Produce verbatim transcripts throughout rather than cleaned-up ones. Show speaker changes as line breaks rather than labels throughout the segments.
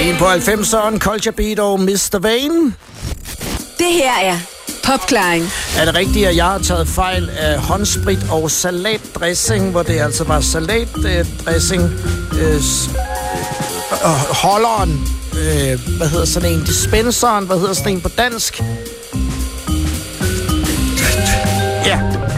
En på halvfemseren, Culture Beat og mister Vane.
Det her er Popklaring.
Er det rigtigt, at jeg har taget fejl af håndsprit og salatdressing, hvor det altså var salatdressing, øh, øh, holderen, øh, hvad hedder sådan en, dispenseren, hvad hedder sådan en på dansk? Ja.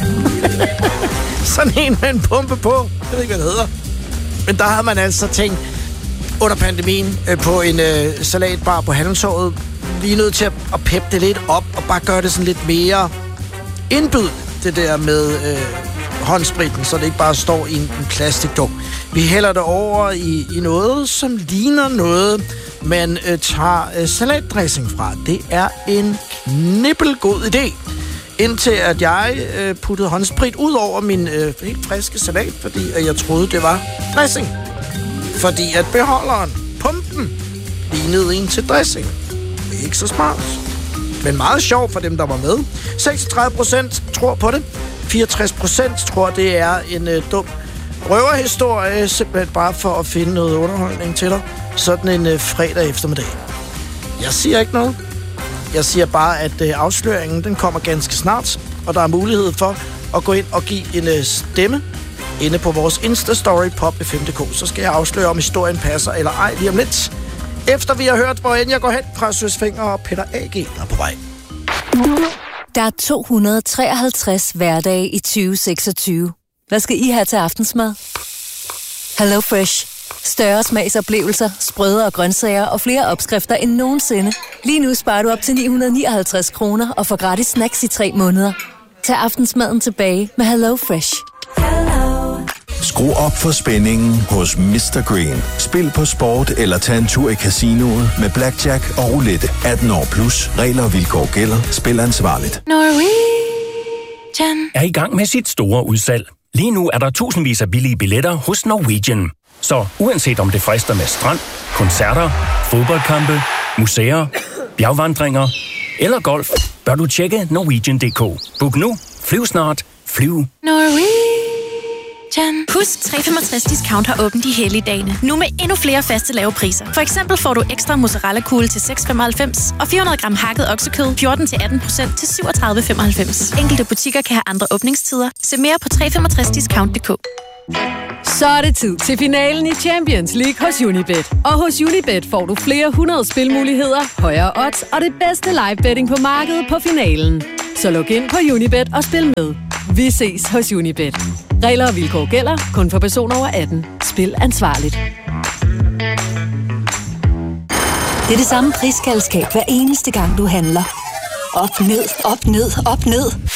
Sådan en med en pumpe på. Jeg ved ikke, hvad det hedder. Men der havde man altså tænkt, under pandemien, øh, på en øh, salatbar på Handelstorvet, vi er nødt til at, at peppe det lidt op, og bare gøre det sådan lidt mere indbydende, det der med øh, håndspritten, så det ikke bare står i en, en plastikdunk. Vi hælder det over i, i noget, som ligner noget, man øh, tager øh, salatdressing fra. Det er en knibbelgod idé. Indtil at jeg øh, puttede håndsprit ud over min øh, helt friske salat, fordi at jeg troede, det var dressing. Fordi at beholderen, pumpen, lignede en til dressing. Det er ikke så smart, men meget sjovt for dem, der var med. seksogtredive procent tror på det. fireogtres procent tror, det er en øh, dum røverhistorie, simpelthen bare for at finde noget underholdning til dig. Sådan en øh, fredag eftermiddag. Jeg siger ikke noget. Jeg siger bare, at øh, afsløringen den kommer ganske snart, og der er mulighed for at gå ind og give en øh, stemme inde på vores Insta-story pop f m punktum d k. Så skal jeg afsløre, om historien passer eller ej lige om lidt. Efter vi har hørt, hvor end jeg går hen fra Søs Fenger og Peter A G, der er på vej.
Der er to hundrede treoghalvtreds hverdage i tyve seksogtyve. Hvad skal I have til aftensmad? Hello Fresh. Større smagsoplevelser, sprødere grøntsager og flere opskrifter end nogensinde. Lige nu sparer du op til ni hundrede nioghalvtreds kroner og får gratis snacks i tre måneder. Tag aftensmaden tilbage med Hello Fresh.
Skru op for spændingen hos mister Green. Spil på sport eller tag en tur i casinoet med blackjack og roulette. atten år plus. Regler og vilkår gælder. Spil ansvarligt.
Norwegian er i gang med sit store udsalg. Lige nu er der tusindvis af billige billetter hos Norwegian. Så uanset om det frister med strand, koncerter, fodboldkampe, museer, bjergvandringer eller golf, bør du tjekke Norwegian punktum d k. Book nu. Flyv snart. Flyv.
Norwegian. Husk, tre komma femogtres discount har åbent de hellige dage. Nu med endnu flere faste lave priser. For eksempel får du ekstra mozzarella-kugle til seks komma femoghalvfems og fire hundrede gram hakket oksekød fjorten til atten procent til syvogtredive komma femoghalvfems. Enkelte butikker kan have andre åbningstider. Se mere på tre komma femogtres discount punktum d k.
Så er det tid til finalen i Champions League hos Unibet. Og hos Unibet får du flere hundrede spilmuligheder, højere odds og det bedste live betting på markedet på finalen. Så log ind på Unibet og spil med. Vi ses hos Unibet. Regler og vilkår gælder. Kun for personer over atten. Spil ansvarligt.
Det er det samme prisskaldskab hver eneste gang, du handler. Op, ned, op, ned, op, ned.